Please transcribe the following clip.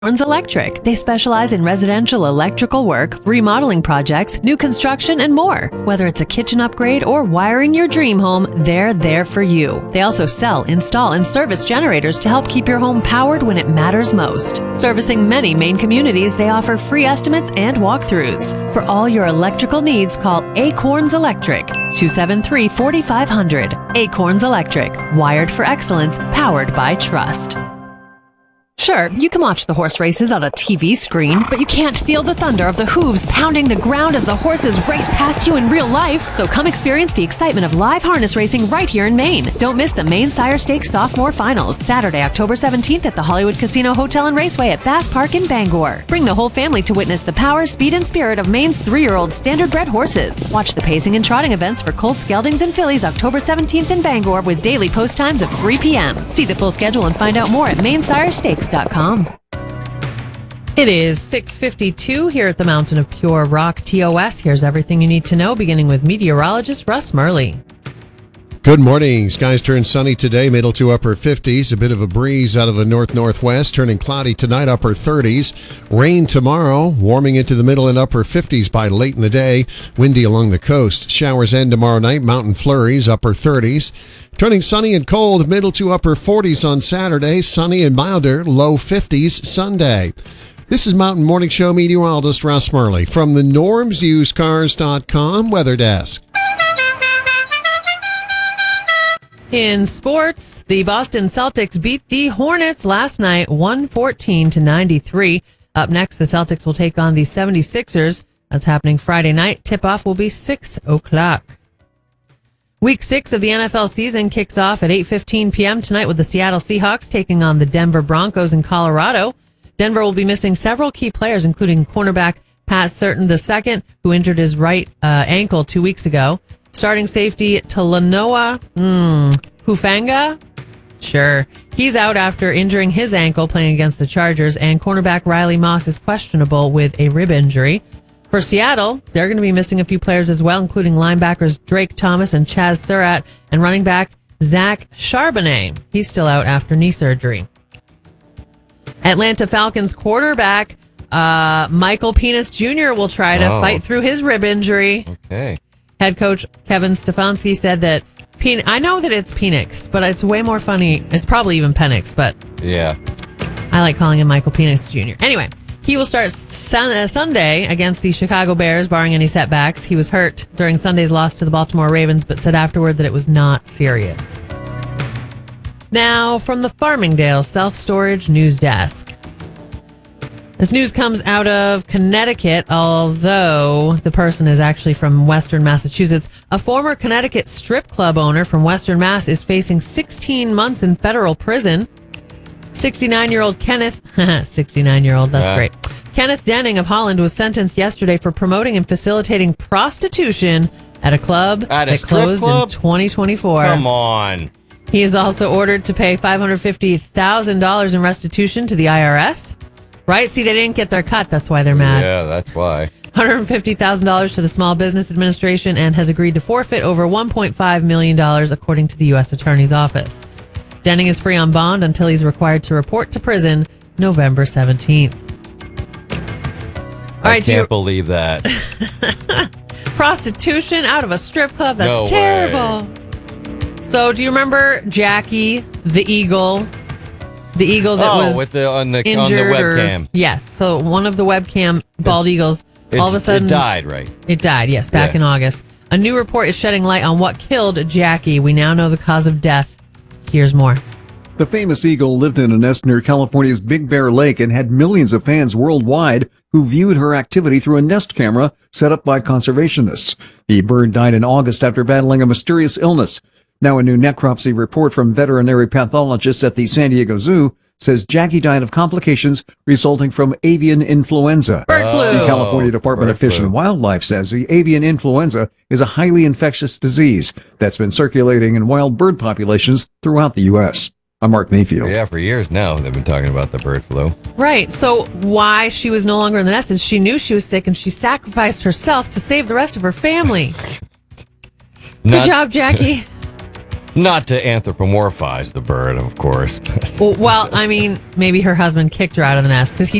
Acorns Electric. They specialize in residential electrical work, remodeling projects, new construction, and more. Whether it's a kitchen upgrade or wiring your dream home, they're there for you. They also sell, install, and service generators to help keep your home powered when it matters most. Servicing many Maine communities, they offer free estimates and walkthroughs. For all your electrical needs, call Acorns Electric, 273-4500. Acorns Electric, wired for excellence, powered by trust. Sure, you can watch the horse races on a TV screen, but you can't feel the thunder of the hooves pounding the ground as the horses race past you in real life. So come experience the excitement of live harness racing right here in Maine. Don't miss the Maine Sire Stakes Sophomore Finals, Saturday, October 17th at the Hollywood Casino Hotel and Raceway at Bass Park in Bangor. Bring the whole family to witness the power, speed, and spirit of Maine's 3-year-old standardbred horses. Watch the pacing and trotting events for colts, geldings, and fillies October 17th in Bangor with daily post times of 3 p.m. See the full schedule and find out more at mainsirestakes.com. It is 6:52 here at the Mountain of Pure Rock TOS. Here's everything you need to know, beginning with meteorologist Russ Murley. Good morning. Skies turn sunny today, middle to upper 50s. A bit of a breeze out of the north-northwest, turning cloudy tonight, upper 30s. Rain tomorrow, warming into the middle and upper 50s by late in the day. Windy along the coast. Showers end tomorrow night, mountain flurries, upper 30s. Turning sunny and cold, middle to upper 40s on Saturday. Sunny and milder, low 50s Sunday. This is Mountain Morning Show meteorologist Russ Murley from the normsusedcars.com weather desk. In sports, the Boston Celtics beat the Hornets last night, 114-93. Up next, the Celtics will take on the 76ers. That's happening Friday night. Tip-off will be 6 o'clock. Week 6 of the NFL season kicks off at 8:15 p.m. tonight with the Seattle Seahawks taking on the Denver Broncos in Colorado. Denver will be missing several key players, including cornerback Pat Certain II, who injured his right ankle 2 weeks ago. Starting safety Talanoa Hufanga. Sure. He's out after injuring his ankle playing against the Chargers, and cornerback Riley Moss is questionable with a rib injury. For Seattle, they're going to be missing a few players as well, including linebackers Drake Thomas and Chaz Surratt, and running back Zach Charbonnet. He's still out after knee surgery. Atlanta Falcons quarterback Michael Penix Jr. will try to fight through his rib injury. Okay. Head coach Kevin Stefanski said that I know that it's Penix, but it's way more funny. It's probably even Penix, but yeah, I like calling him Michael Penix Jr. Anyway, he will start Sunday against the Chicago Bears, barring any setbacks. He was hurt during Sunday's loss to the Baltimore Ravens, but said afterward that it was not serious. Now, from the Farmingdale Self-Storage News Desk. This news comes out of Connecticut, although the person is actually from Western Massachusetts. A former Connecticut strip club owner from Western Mass is facing 16 months in federal prison. 69-year-old Kenneth, 69-year-old, that's great. Kenneth Denning of Holland was sentenced yesterday for promoting and facilitating prostitution at a club that closed in 2024. Come on. He is also ordered to pay $550,000 in restitution to the IRS. Right? See, they didn't get their cut. That's why they're mad. Yeah, that's why. $150,000 to the Small Business Administration, and has agreed to forfeit over $1.5 million, according to the U.S. Attorney's Office. Denning is free on bond until he's required to report to prison November 17th. I can't believe that. Prostitution out of a strip club? That's terrible. Way. So, do you remember Jackie, the eagle? The eagle that was with on the injured webcam. Yes. So one of the webcam bald eagles, all of a sudden... It died, right? It died, yes, back in August. A new report is shedding light on what killed Jackie. We now know the cause of death. Here's more. The famous eagle lived in a nest near California's Big Bear Lake and had millions of fans worldwide who viewed her activity through a Nest camera set up by conservationists. The bird died in August after battling a mysterious illness. Now, a new necropsy report from veterinary pathologists at the San Diego Zoo says Jackie died of complications resulting from avian influenza. Bird flu. The California Department of Fish and Wildlife says the avian influenza is a highly infectious disease that's been circulating in wild bird populations throughout the U.S. I'm Mark Mayfield. Yeah, for years now they've been talking about the bird flu. Right. So why she was no longer in the nest is she knew she was sick and she sacrificed herself to save the rest of her family. Good job, Jackie. Not to anthropomorphize the bird, of course. Well, I mean, maybe her husband kicked her out of the nest because he